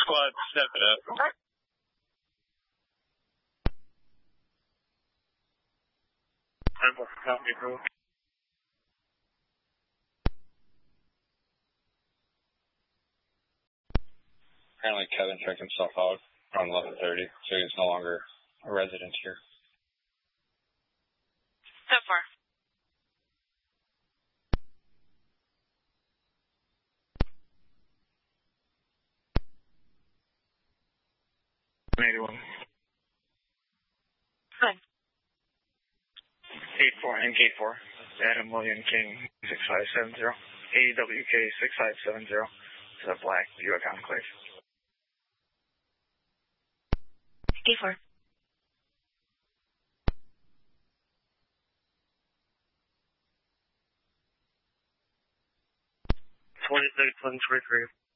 Squad, step it up. Copy, bro. Apparently Kevin checked himself out around 11:30, so he's no longer a resident here. So far. Good. 8-4 and gate 4. Adam William King 6570. AWK 6570. To the Black Buick Enclave. Gate 4. 26, 23.